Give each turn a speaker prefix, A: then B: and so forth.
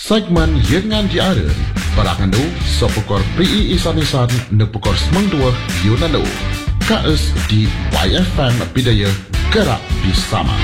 A: Segmen Yengan Diara Berangandu Sopukor PI Isanisan Nepukor Semangdua Yunanu Kaes di YFM Bidaya Gerak Bersama.